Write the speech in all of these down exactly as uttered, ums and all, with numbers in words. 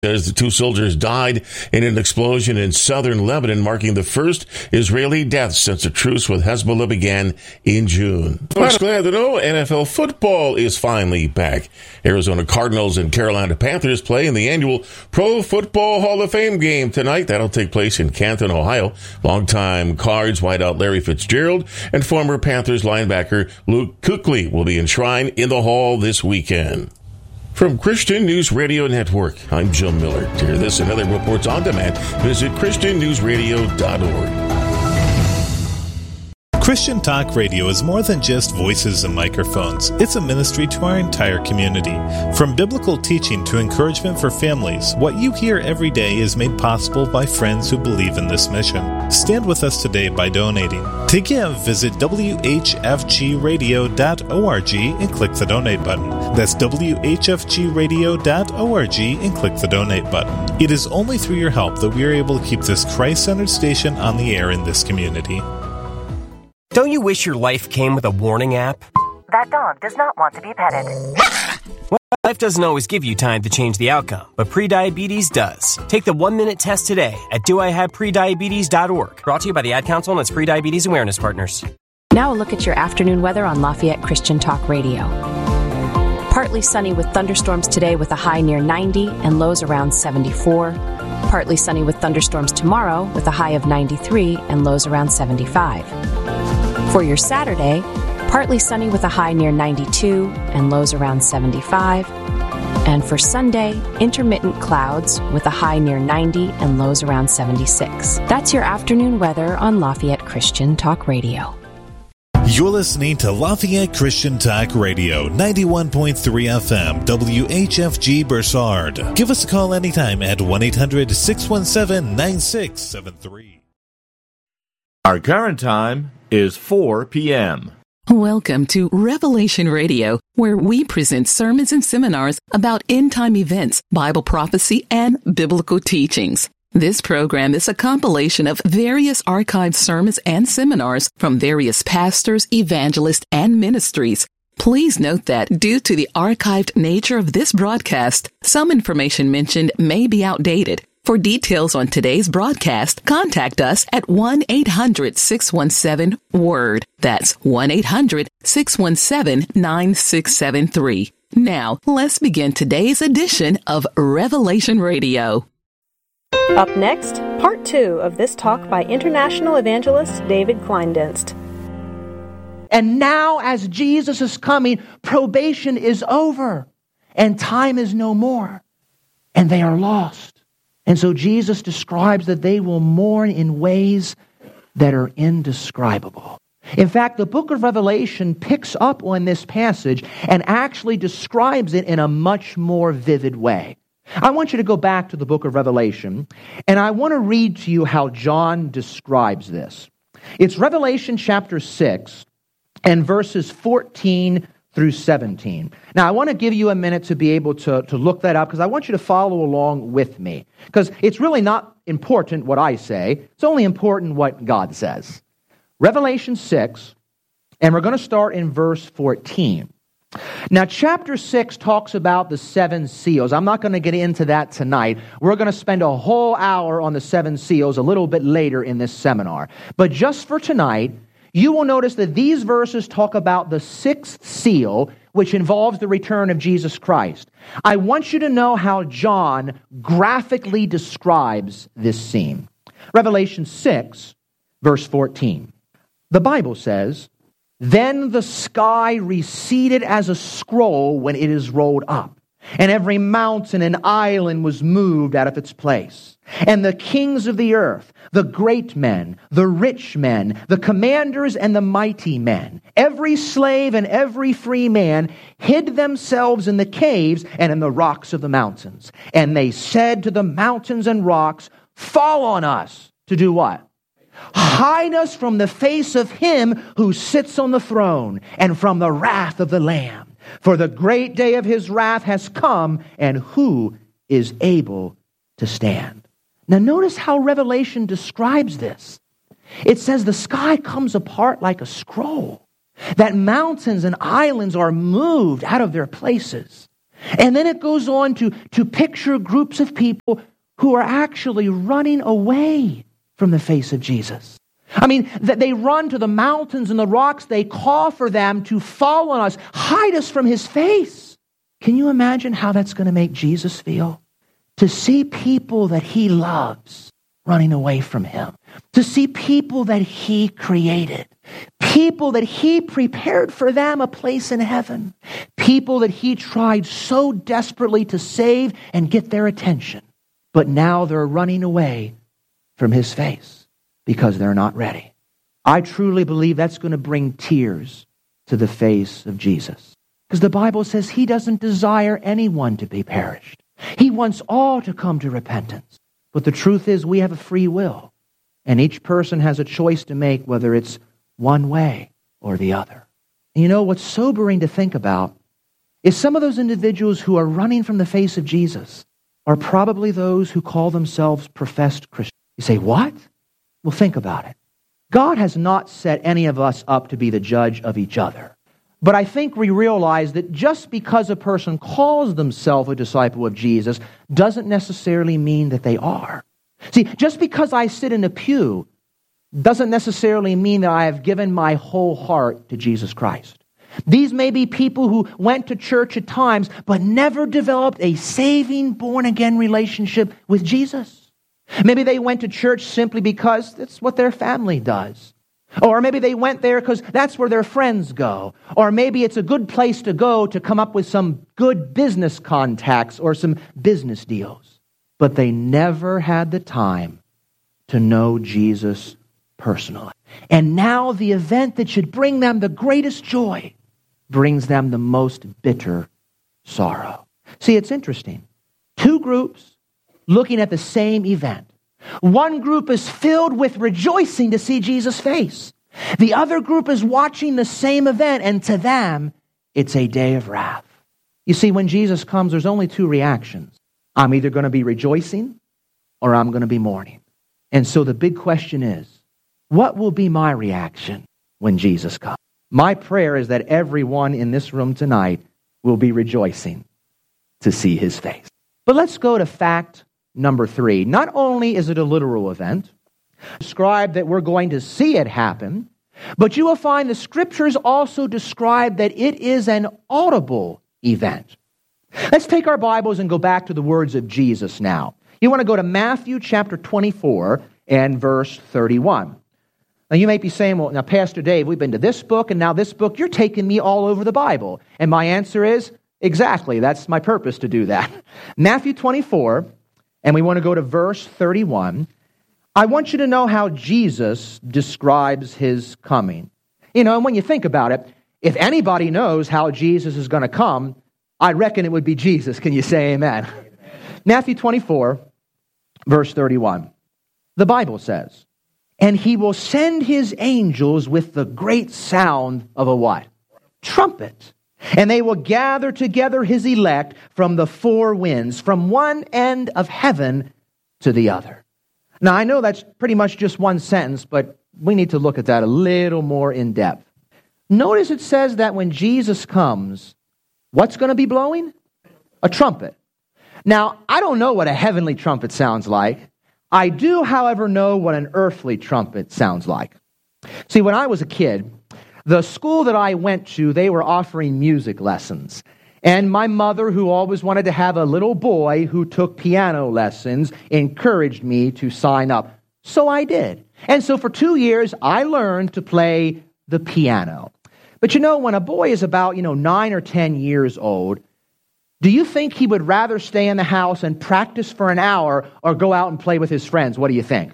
As the two soldiers died in an explosion in southern Lebanon, marking the first Israeli death since a truce with Hezbollah began in June. Folks, glad to know N F L football is finally back. Arizona Cardinals and Carolina Panthers play in the annual Pro Football Hall of Fame game tonight. That'll take place in Canton, Ohio. Longtime Cards wideout Larry Fitzgerald and former Panthers linebacker Luke Kuechly will be enshrined in the hall this weekend. From Christian News Radio Network, I'm Joe Miller. To hear this and other reports on demand, visit christian news radio dot org. Christian Talk Radio is more than just voices and microphones. It's a ministry to our entire community. From biblical teaching to encouragement for families, what you hear every day is made possible by friends who believe in this mission. Stand with us today by donating. To give, visit w h f g radio dot org and click the donate button. That's w h f g radio dot org and click the donate button. It is only through your help that we are able to keep this Christ-centered station on the air in this community. Don't you wish your life came with a warning app? That dog does not want to be petted. Well, life doesn't always give you time to change the outcome, but prediabetes does. Take the one-minute test today at do I have prediabetes dot org. Brought to you by the Ad Council and its Prediabetes Awareness Partners. Now a look at your afternoon weather on Lafayette Christian Talk Radio. Partly sunny with thunderstorms today with a high near ninety and lows around seventy-four. Partly sunny with thunderstorms tomorrow with a high of ninety-three and lows around seventy-five. For your Saturday, partly sunny with a high near ninety-two and lows around seventy-five. And for Sunday, intermittent clouds with a high near ninety and lows around seventy-six. That's your afternoon weather on Lafayette Christian Talk Radio. You're listening to Lafayette Christian Talk Radio, ninety-one point three F M, W H F G Bursard. Give us a call anytime at one eight hundred six one seven nine six seven three. Our current time is four p.m. Welcome to Revelation Radio, where we present sermons and seminars about end-time events, Bible prophecy, and biblical teachings. This program is a compilation of various archived sermons and seminars from various pastors, evangelists, and ministries. Please note that due to the archived nature of this broadcast, some information mentioned may be outdated. For details on today's broadcast, contact us at one eight hundred six one seven WORD. That's one eight hundred six one seven nine six seven three. Now, let's begin today's edition of Revelation Radio. Up next, part two of this talk by international evangelist David Kleindienst. And now, as Jesus is coming, probation is over, and time is no more, and they are lost. And so Jesus describes that they will mourn in ways that are indescribable. In fact, the book of Revelation picks up on this passage and actually describes it in a much more vivid way. I want you to go back to the book of Revelation, and I want to read to you how John describes this. It's Revelation chapter six and verses fourteen through seventeen. Now, I want to give you a minute to be able to, to look that up, because I want you to follow along with me. Because it's really not important what I say. It's only important what God says. Revelation six, and we're going to start in verse fourteen. Now, chapter six talks about the seven seals. I'm not going to get into that tonight. We're going to spend a whole hour on the seven seals a little bit later in this seminar. But just for tonight, you will notice that these verses talk about the sixth seal, which involves the return of Jesus Christ. I want you to know how John graphically describes this scene. Revelation six, verse fourteen. The Bible says, "Then the sky receded as a scroll when it is rolled up, and every mountain and island was moved out of its place. And the kings of the earth, the great men, the rich men, the commanders and the mighty men, every slave and every free man hid themselves in the caves and in the rocks of the mountains. And they said to the mountains and rocks, 'Fall on us,' to do what? 'Hide us from the face of him who sits on the throne and from the wrath of the Lamb. For the great day of his wrath has come, and who is able to stand?'" Now notice how Revelation describes this. It says the sky comes apart like a scroll, that mountains and islands are moved out of their places. And then it goes on to, to picture groups of people who are actually running away from the face of Jesus. I mean, that they run to the mountains and the rocks. They call for them to fall on us, hide us from his face. Can you imagine how that's going to make Jesus feel? To see people that he loves running away from him. To see people that he created. People that he prepared for them a place in heaven. People that he tried so desperately to save and get their attention. But now they're running away from his face because they're not ready. I truly believe that's going to bring tears to the face of Jesus. Because the Bible says he doesn't desire anyone to be perished. He wants all to come to repentance. But the truth is we have a free will. And each person has a choice to make whether it's one way or the other. And you know what's sobering to think about is some of those individuals who are running from the face of Jesus are probably those who call themselves professed Christians. You say, what? Well, think about it. God has not set any of us up to be the judge of each other. But I think we realize that just because a person calls themselves a disciple of Jesus doesn't necessarily mean that they are. See, just because I sit in a pew doesn't necessarily mean that I have given my whole heart to Jesus Christ. These may be people who went to church at times, but never developed a saving, born-again relationship with Jesus. Maybe they went to church simply because that's what their family does. Or maybe they went there because that's where their friends go. Or maybe it's a good place to go to come up with some good business contacts or some business deals. But they never had the time to know Jesus personally. And now the event that should bring them the greatest joy brings them the most bitter sorrow. See, it's interesting. Two groups looking at the same event. One group is filled with rejoicing to see Jesus' face. The other group is watching the same event, and to them, it's a day of wrath. You see, when Jesus comes, there's only two reactions. I'm either going to be rejoicing or I'm going to be mourning. And so the big question is, what will be my reaction when Jesus comes? My prayer is that everyone in this room tonight will be rejoicing to see his face. But let's go to fact number three. Not only is it a literal event, described that we're going to see it happen, but you will find the scriptures also describe that it is an audible event. Let's take our Bibles and go back to the words of Jesus now. You want to go to Matthew chapter twenty-four and verse thirty-one. Now you may be saying, well, now Pastor Dave, we've been to this book and now this book, you're taking me all over the Bible. And my answer is, exactly, that's my purpose to do that. Matthew twenty-four, and we want to go to verse thirty-one. I want you to know how Jesus describes his coming. You know, and when you think about it, if anybody knows how Jesus is going to come, I reckon it would be Jesus. Can you say amen? Amen. Matthew twenty-four, verse thirty-one. The Bible says, and he will send his angels with the great sound of a what? Trumpet. And they will gather together his elect from the four winds, from one end of heaven to the other. Now, I know that's pretty much just one sentence, but we need to look at that a little more in depth. Notice it says that when Jesus comes, what's going to be blowing? A trumpet. Now, I don't know what a heavenly trumpet sounds like. I do, however, know what an earthly trumpet sounds like. See, when I was a kid, the school that I went to, they were offering music lessons. And my mother, who always wanted to have a little boy who took piano lessons, encouraged me to sign up. So I did. And so for two years, I learned to play the piano. But you know, when a boy is about, you know, nine or ten years old, do you think he would rather stay in the house and practice for an hour or go out and play with his friends? What do you think?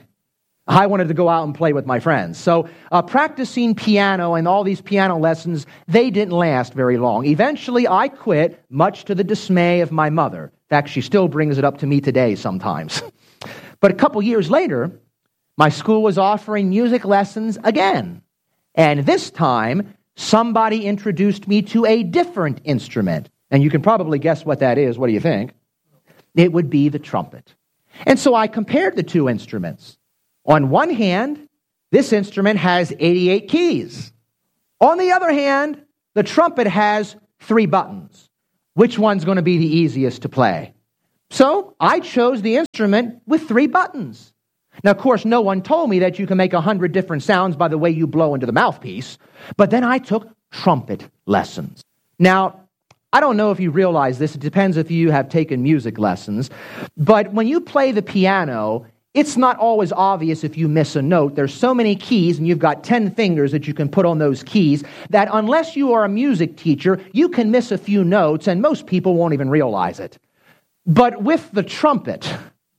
I wanted to go out and play with my friends. So uh, practicing piano and all these piano lessons, they didn't last very long. Eventually, I quit, much to the dismay of my mother. In fact, she still brings it up to me today sometimes. But a couple years later, my school was offering music lessons again. And this time, somebody introduced me to a different instrument. And you can probably guess what that is. What do you think? It would be the trumpet. And so I compared the two instruments. On one hand, this instrument has eighty-eight keys. On the other hand, the trumpet has three buttons. which one's going to be the easiest to play? So I chose the instrument with three buttons. Now, of course, no one told me that you can make a hundred different sounds by the way you blow into the mouthpiece, but then I took trumpet lessons. Now, I don't know if you realize this. It depends if you have taken music lessons. But when you play the piano, it's not always obvious if you miss a note. There's so many keys, and you've got ten fingers that you can put on those keys, that unless you are a music teacher, you can miss a few notes, and most people won't even realize it. But with the trumpet,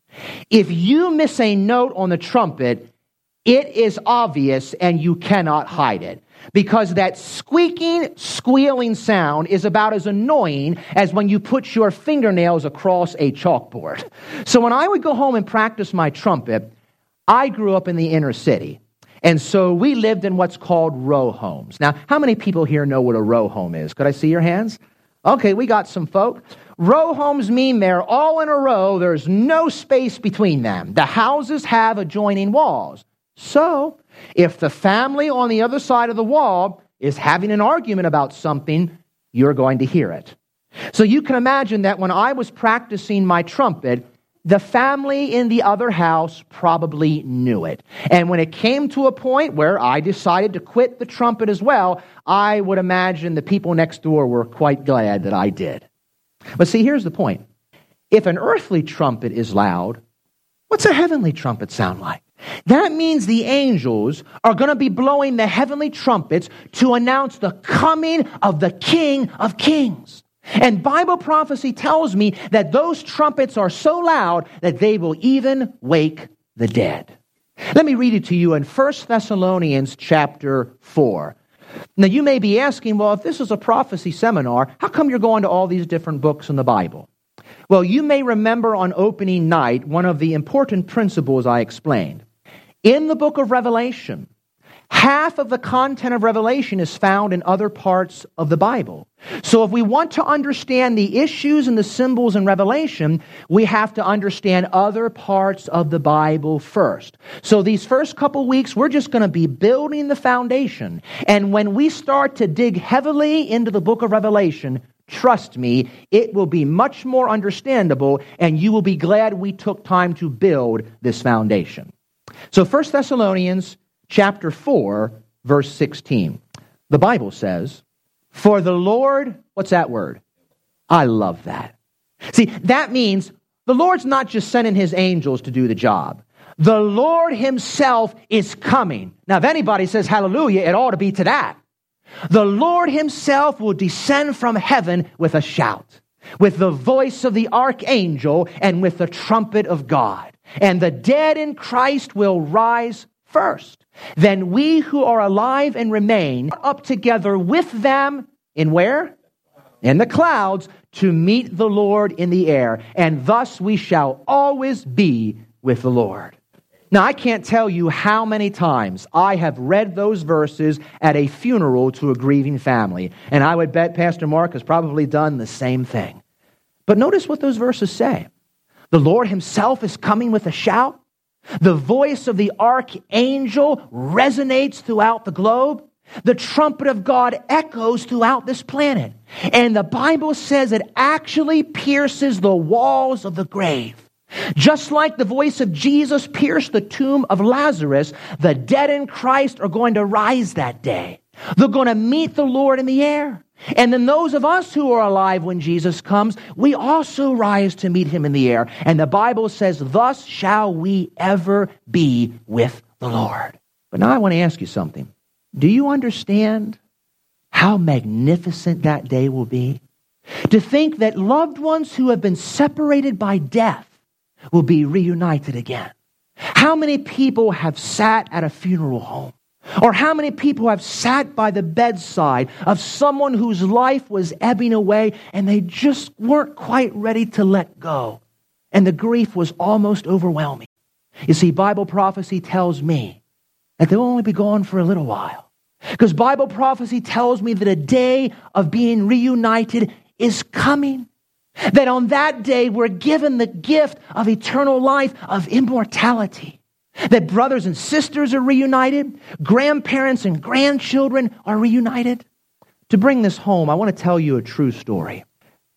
if you miss a note on the trumpet, it is obvious and you cannot hide it. Because that squeaking, squealing sound is about as annoying as when you put your fingernails across a chalkboard. So when I would go home and practice my trumpet, I grew up in the inner city. And so we lived in what's called row homes. Now, how many people here know what a row home is? Could I see your hands? Okay, we got some folk. Row homes mean they're all in a row. There's no space between them. The houses have adjoining walls. So, if the family on the other side of the wall is having an argument about something, you're going to hear it. So you can imagine that when I was practicing my trumpet, the family in the other house probably knew it. And when it came to a point where I decided to quit the trumpet as well, I would imagine the people next door were quite glad that I did. But see, here's the point. If an earthly trumpet is loud, what's a heavenly trumpet sound like? That means the angels are going to be blowing the heavenly trumpets to announce the coming of the King of Kings. And Bible prophecy tells me that those trumpets are so loud that they will even wake the dead. Let me read it to you in First Thessalonians chapter four. Now you may be asking, well, if this is a prophecy seminar, how come you're going to all these different books in the Bible? Well, you may remember on opening night one of the important principles I explained. In the book of Revelation, half of the content of Revelation is found in other parts of the Bible. So if we want to understand the issues and the symbols in Revelation, we have to understand other parts of the Bible first. So these first couple weeks, we're just going to be building the foundation. And when we start to dig heavily into the book of Revelation, trust me, it will be much more understandable, and you will be glad we took time to build this foundation. So First Thessalonians chapter four, verse sixteen. The Bible says, "For the Lord," what's that word? I love that. See, that means the Lord's not just sending his angels to do the job. The Lord himself is coming. Now, if anybody says hallelujah, it ought to be to that. The Lord himself will descend from heaven with a shout, with the voice of the archangel, and with the trumpet of God. And the dead in Christ will rise first. Then we who are alive and remain up together with them in where? In the clouds, to meet the Lord in the air. And thus we shall always be with the Lord. Now, I can't tell you how many times I have read those verses at a funeral to a grieving family. And I would bet Pastor Mark has probably done the same thing. But notice what those verses say. The Lord himself is coming with a shout. The voice of the archangel resonates throughout the globe. The trumpet of God echoes throughout this planet. And the Bible says it actually pierces the walls of the grave. Just like the voice of Jesus pierced the tomb of Lazarus, the dead in Christ are going to rise that day. They're going to meet the Lord in the air. And then those of us who are alive when Jesus comes, we also rise to meet him in the air. And the Bible says, thus shall we ever be with the Lord. But now I want to ask you something. Do you understand how magnificent that day will be? To think that loved ones who have been separated by death will be reunited again. How many people have sat at a funeral home? Or how many people have sat by the bedside of someone whose life was ebbing away and they just weren't quite ready to let go? And the grief was almost overwhelming. You see, Bible prophecy tells me that they'll only be gone for a little while. Because Bible prophecy tells me that a day of being reunited is coming. That on that day we're given the gift of eternal life, of immortality. That brothers and sisters are reunited. Grandparents and grandchildren are reunited. To bring this home, I want to tell you a true story.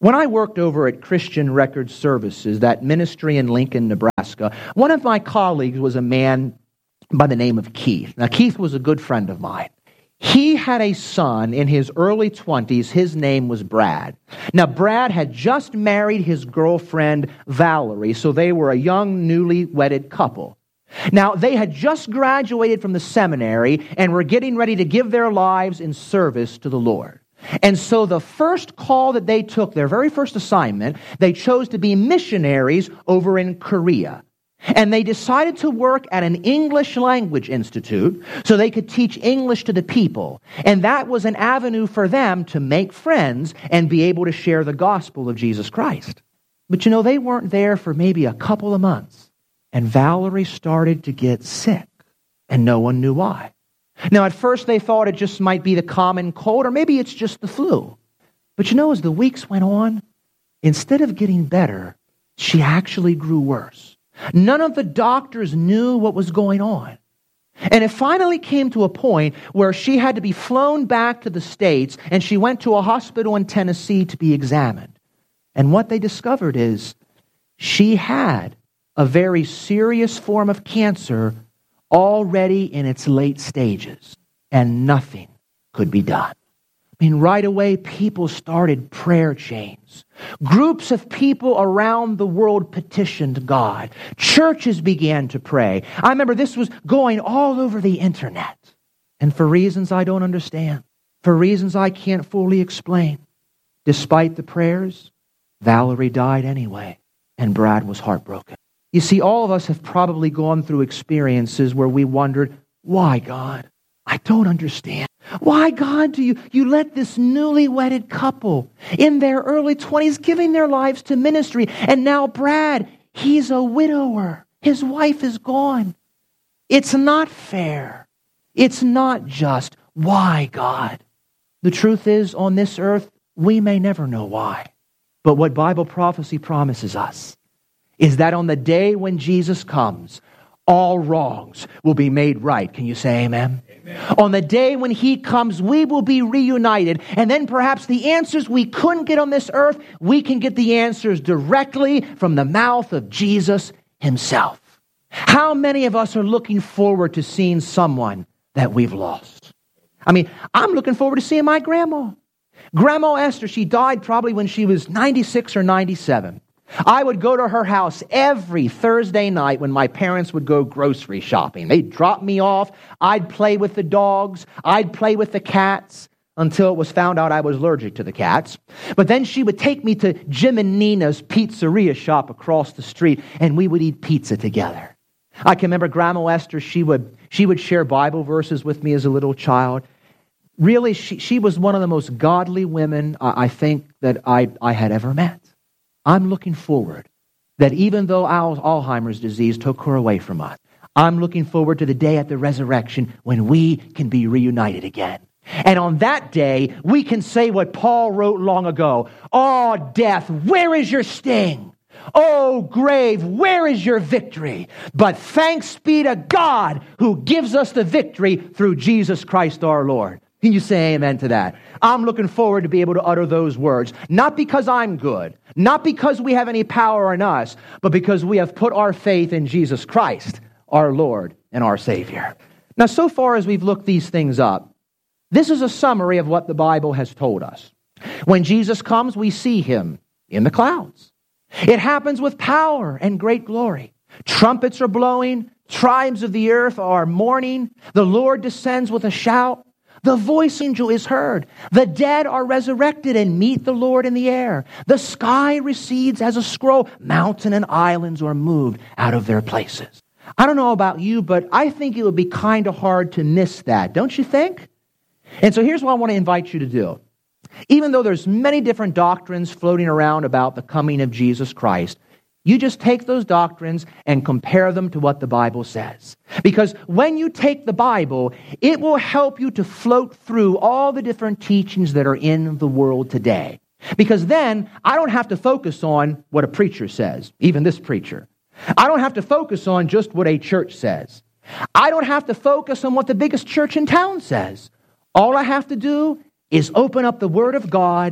When I worked over at Christian Record Services, that ministry in Lincoln, Nebraska, one of my colleagues was a man by the name of Keith. Now, Keith was a good friend of mine. He had a son in his early twenties. His name was Brad. Now, Brad had just married his girlfriend, Valerie, so they were a young, newly wedded couple. Now, they had just graduated from the seminary and were getting ready to give their lives in service to the Lord. And so the first call that they took, their very first assignment, they chose to be missionaries over in Korea. And they decided to work at an English language institute so they could teach English to the people. And that was an avenue for them to make friends and be able to share the gospel of Jesus Christ. But you know, they weren't there for maybe a couple of months. And Valerie started to get sick, and no one knew why. Now, at first they thought it just might be the common cold, or maybe it's just the flu. But you know, as the weeks went on, instead of getting better, she actually grew worse. None of the doctors knew what was going on. And it finally came to a point where she had to be flown back to the States, and she went to a hospital in Tennessee to be examined. And what they discovered is she had a very serious form of cancer already in its late stages, and nothing could be done. I mean, right away, people started prayer chains. Groups of people around the world petitioned God. Churches began to pray. I remember this was going all over the internet. And for reasons I don't understand, for reasons I can't fully explain, despite the prayers, Valerie died anyway, and Brad was heartbroken. You see, all of us have probably gone through experiences where we wondered, why, God? I don't understand. Why, God, do you, you let this newly wedded couple in their early twenties giving their lives to ministry, and now Brad, he's a widower. His wife is gone. It's not fair. It's not just. Why, God? The truth is, on this earth, we may never know why. But what Bible prophecy promises us is that on the day when Jesus comes, all wrongs will be made right. Can you say amen? Amen? On the day when He comes, we will be reunited. And then perhaps the answers we couldn't get on this earth, we can get the answers directly from the mouth of Jesus Himself. How many of us are looking forward to seeing someone that we've lost? I mean, I'm looking forward to seeing my grandma. Grandma Esther, she died probably when she was ninety-six or ninety-seven. I would go to her house every Thursday night when my parents would go grocery shopping. They'd drop me off. I'd play with the dogs. I'd play with the cats until it was found out I was allergic to the cats. But then she would take me to Jim and Nina's pizzeria shop across the street, and we would eat pizza together. I can remember Grandma Esther, she would, she would share Bible verses with me as a little child. Really, she, she was one of the most godly women I, I think that I, I had ever met. I'm looking forward that even though Alzheimer's disease took her away from us, I'm looking forward to the day at the resurrection when we can be reunited again. And on that day, we can say what Paul wrote long ago, "Oh, death, where is your sting? Oh, grave, where is your victory? But thanks be to God who gives us the victory through Jesus Christ our Lord." Can you say amen to that? I'm looking forward to be able to utter those words, not because I'm good, not because we have any power in us, but because we have put our faith in Jesus Christ, our Lord and our Savior. Now, so far as we've looked these things up, this is a summary of what the Bible has told us. When Jesus comes, we see Him in the clouds. It happens with power and great glory. Trumpets are blowing, tribes of the earth are mourning, the Lord descends with a shout. The voice angel is heard. The dead are resurrected and meet the Lord in the air. The sky recedes as a scroll. Mountain and islands are moved out of their places. I don't know about you, but I think it would be kind of hard to miss that, don't you think? And so here's what I want to invite you to do. Even though there's many different doctrines floating around about the coming of Jesus Christ, you just take those doctrines and compare them to what the Bible says. Because when you take the Bible, it will help you to float through all the different teachings that are in the world today. Because then I don't have to focus on what a preacher says, even this preacher. I don't have to focus on just what a church says. I don't have to focus on what the biggest church in town says. All I have to do is open up the Word of God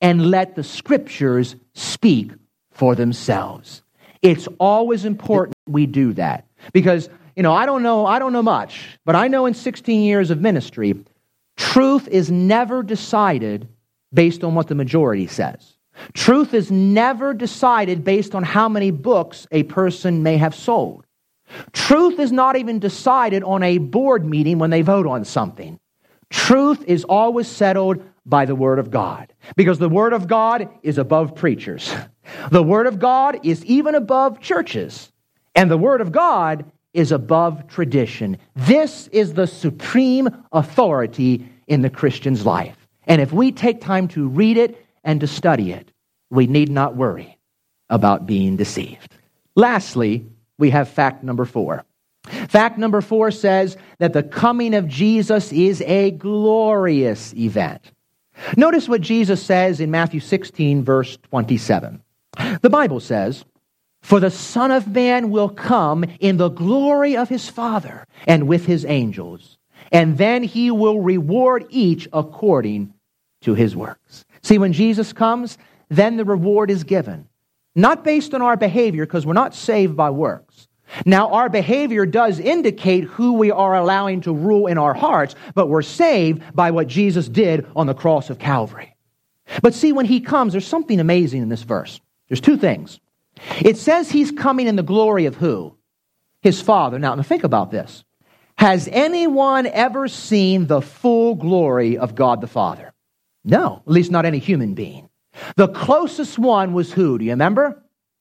and let the Scriptures speak for themselves. It's always important we do that. Because, you know, I don't know, I don't know much, but I know in sixteen years of ministry, truth is never decided based on what the majority says. Truth is never decided based on how many books a person may have sold. Truth is not even decided on a board meeting when they vote on something. Truth is always settled by the Word of God, because the Word of God is above preachers. The Word of God is even above churches, and the Word of God is above tradition. This is the supreme authority in the Christian's life. And if we take time to read it and to study it, we need not worry about being deceived. Lastly, we have fact number four. Fact number four says that the coming of Jesus is a glorious event. Notice what Jesus says in Matthew sixteen, verse twenty-seven. The Bible says, "For the Son of Man will come in the glory of his Father and with his angels, and then he will reward each according to his works." See, when Jesus comes, then the reward is given. Not based on our behavior, because we're not saved by works. Now, our behavior does indicate who we are allowing to rule in our hearts, but we're saved by what Jesus did on the cross of Calvary. But see, when he comes, there's something amazing in this verse. There's two things. It says he's coming in the glory of who? His Father. Now, now think about this. Has anyone ever seen the full glory of God the Father? No, at least not any human being. The closest one was who? Do you remember?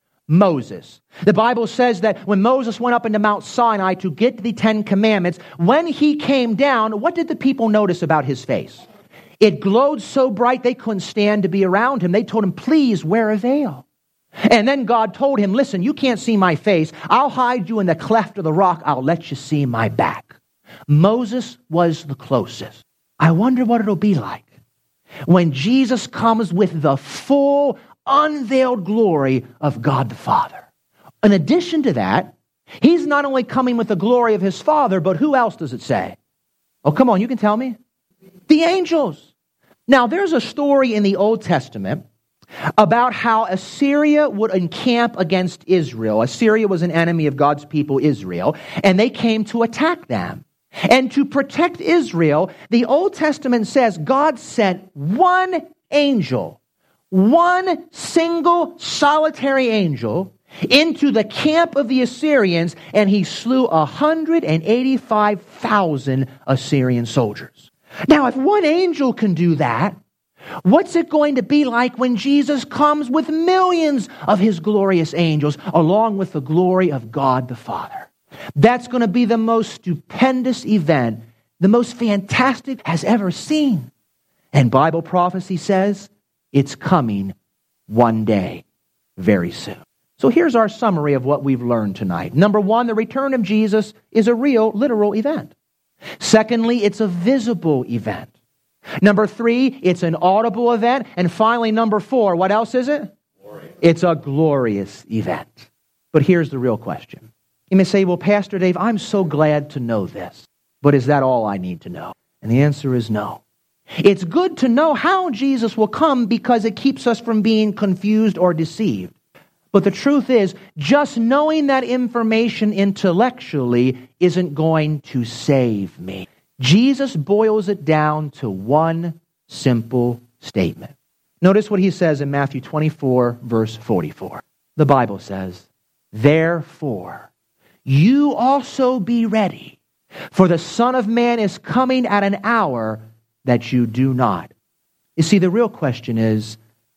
Moses. The Bible says that when Moses went up into Mount Sinai to get the Ten Commandments, when he came down, what did the people notice about his face? It glowed so bright they couldn't stand to be around him. They told him, "Please wear a veil." And then God told him, "Listen, you can't see my face. I'll hide you in the cleft of the rock. I'll let you see my back." Moses was the closest. I wonder what it'll be like when Jesus comes with the full, unveiled glory of God the Father. In addition to that, he's not only coming with the glory of his Father, but who else does it say? Oh, come on, you can tell me. The angels. Now, there's a story in the Old Testament about how Assyria would encamp against Israel. Assyria was an enemy of God's people, Israel, and they came to attack them. And to protect Israel, the Old Testament says God sent one angel, one single solitary angel, into the camp of the Assyrians, and he slew one hundred eighty-five thousand Assyrian soldiers. Now, if one angel can do that, what's it going to be like when Jesus comes with millions of his glorious angels, along with the glory of God the Father? That's going to be the most stupendous event, the most fantastic has ever seen. And Bible prophecy says it's coming one day, very soon. So here's our summary of what we've learned tonight. Number one, the return of Jesus is a real, literal event. Secondly, it's a visible event. Number three, it's an audible event. And finally, number four, what else is it? Glory. It's a glorious event. But here's the real question. You may say, "Well, Pastor Dave, I'm so glad to know this, but is that all I need to know?" And the answer is no. It's good to know how Jesus will come because it keeps us from being confused or deceived. But the truth is, just knowing that information intellectually isn't going to save me. Jesus boils it down to one simple statement. Notice what he says in Matthew twenty-four, verse forty-four. The Bible says, "Therefore, you also be ready, for the Son of Man is coming at an hour that you do not." You see, the real question is,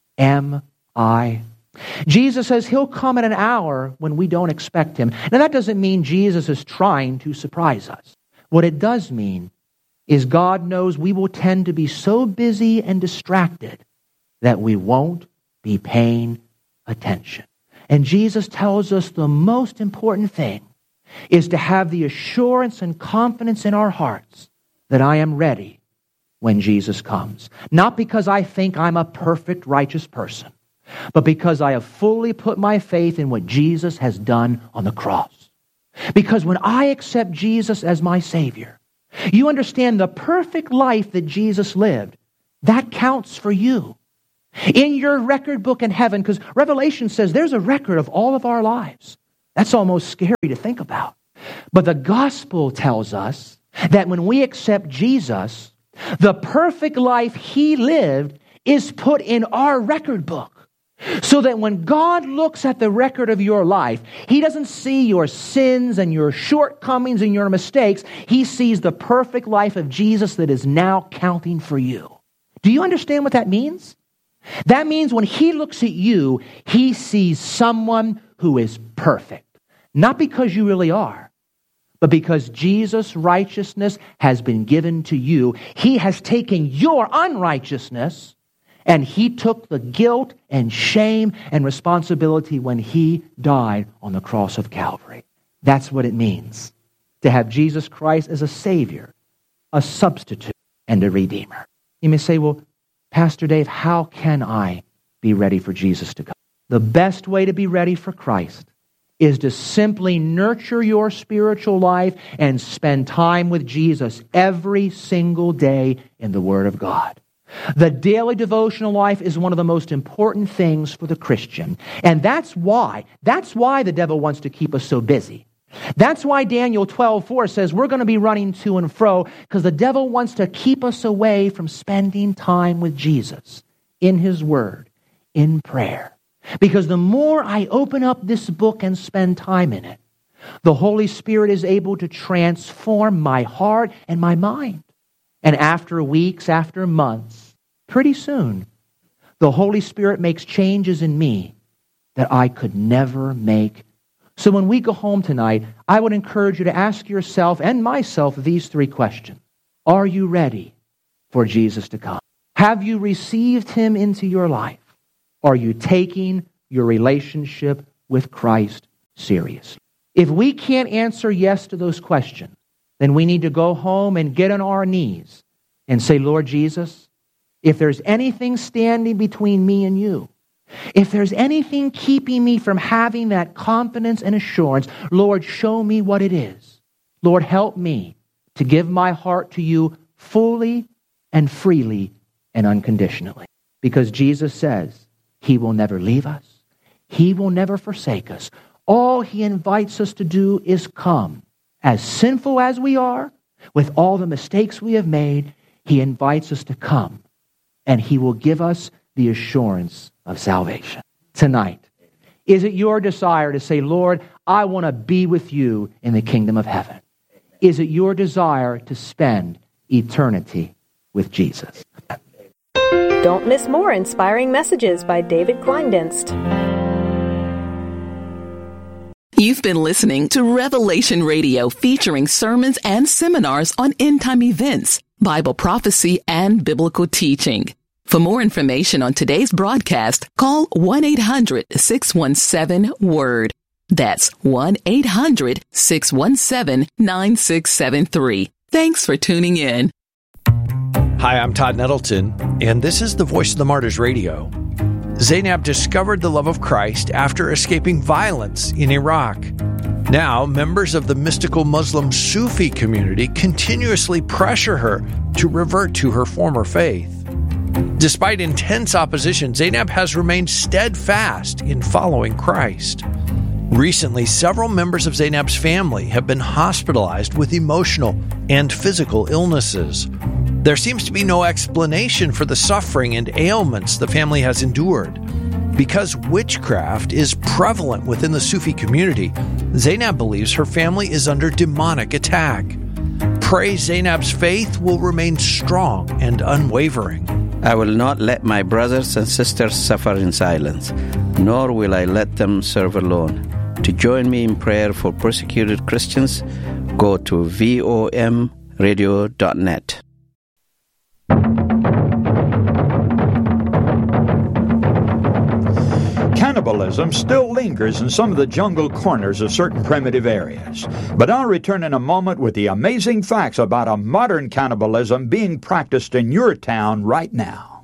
am I? Jesus says he'll come at an hour when we don't expect him. Now, that doesn't mean Jesus is trying to surprise us. What it does mean is God knows we will tend to be so busy and distracted that we won't be paying attention. And Jesus tells us the most important thing is to have the assurance and confidence in our hearts that I am ready when Jesus comes. Not because I think I'm a perfect, righteous person, but because I have fully put my faith in what Jesus has done on the cross. Because when I accept Jesus as my Savior, you understand the perfect life that Jesus lived. That counts for you. In your record book in heaven, because Revelation says there's a record of all of our lives. That's almost scary to think about. But the gospel tells us that when we accept Jesus, the perfect life he lived is put in our record book. So that when God looks at the record of your life, he doesn't see your sins and your shortcomings and your mistakes. He sees the perfect life of Jesus that is now counting for you. Do you understand what that means? That means when he looks at you, he sees someone who is perfect. Not because you really are, but because Jesus' righteousness has been given to you. He has taken your unrighteousness, and he took the guilt and shame and responsibility when he died on the cross of Calvary. That's what it means to have Jesus Christ as a Savior, a substitute, and a Redeemer. You may say, well, Pastor Dave, how can I be ready for Jesus to come? The best way to be ready for Christ is to simply nurture your spiritual life and spend time with Jesus every single day in the Word of God. The daily devotional life is one of the most important things for the Christian. And that's why, that's why the devil wants to keep us so busy. That's why Daniel twelve four says we're going to be running to and fro, because the devil wants to keep us away from spending time with Jesus in his Word, in prayer. Because the more I open up this book and spend time in it, the Holy Spirit is able to transform my heart and my mind. And after weeks, after months, pretty soon, the Holy Spirit makes changes in me that I could never make. So when we go home tonight, I would encourage you to ask yourself and myself these three questions. Are you ready for Jesus to come? Have you received him into your life? Are you taking your relationship with Christ seriously? If we can't answer yes to those questions, then we need to go home and get on our knees and say, Lord Jesus, if there's anything standing between me and you, if there's anything keeping me from having that confidence and assurance, Lord, show me what it is. Lord, help me to give my heart to you fully and freely and unconditionally. Because Jesus says he will never leave us. He will never forsake us. All he invites us to do is come. As sinful as we are, with all the mistakes we have made, he invites us to come, and he will give us the assurance of salvation. Tonight, is it your desire to say, Lord, I want to be with you in the kingdom of heaven? Is it your desire to spend eternity with Jesus? Don't miss more inspiring messages by David Kleindienst. You've been listening to Revelation Radio, featuring sermons and seminars on end-time events, Bible prophecy, and biblical teaching. For more information on today's broadcast, call one eight hundred six one seven WORD. That's one eight hundred six one seven nine six seven three. Thanks for tuning in. Hi, I'm Todd Nettleton, and this is the Voice of the Martyrs Radio. Zainab discovered the love of Christ after escaping violence in Iraq. Now, members of the mystical Muslim Sufi community continuously pressure her to revert to her former faith. Despite intense opposition, Zainab has remained steadfast in following Christ. Recently, several members of Zainab's family have been hospitalized with emotional and physical illnesses. There seems to be no explanation for the suffering and ailments the family has endured. Because witchcraft is prevalent within the Sufi community, Zainab believes her family is under demonic attack. Pray Zainab's faith will remain strong and unwavering. I will not let my brothers and sisters suffer in silence, nor will I let them serve alone. To join me in prayer for persecuted Christians, go to V O M radio dot net. Cannibalism still lingers in some of the jungle corners of certain primitive areas. But I'll return in a moment with the amazing facts about a modern cannibalism being practiced in your town right now.